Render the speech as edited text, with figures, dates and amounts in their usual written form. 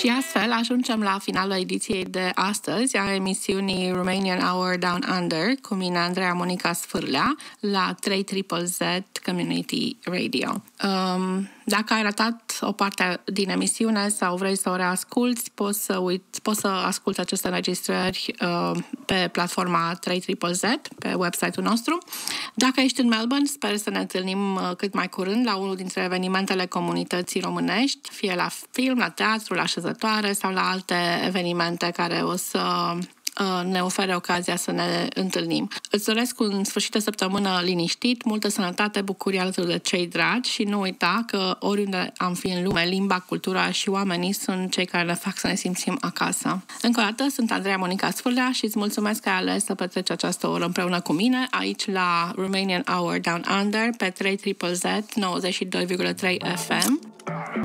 Și astfel ajungem la finalul ediției de astăzi a emisiunii Romanian Hour Down Under cu mine, Andreea Monica Sfârlea, la 3ZZZ Community Radio. Dacă ai ratat o parte din emisiune sau vrei să o reasculți, poți să asculti aceste înregistrări pe platforma 3ZZZ, pe website-ul nostru. Dacă ești în Melbourne, sper să ne întâlnim cât mai curând la unul dintre evenimentele comunității românești, fie la film, la teatru, la așezătoare sau la alte evenimente care o să ne ofere ocazia să ne întâlnim. Îți doresc un sfârșit de săptămână liniștit, multă sănătate, bucurie alături de cei dragi și nu uita că oriunde am fi în lume, limba, cultura și oamenii sunt cei care ne fac să ne simțim acasă. Încă o dată, sunt Andreea Monica Sfârlea și îți mulțumesc că ai ales să petreci această oră împreună cu mine aici la Romanian Hour Down Under pe 3ZZZ 92,3 FM.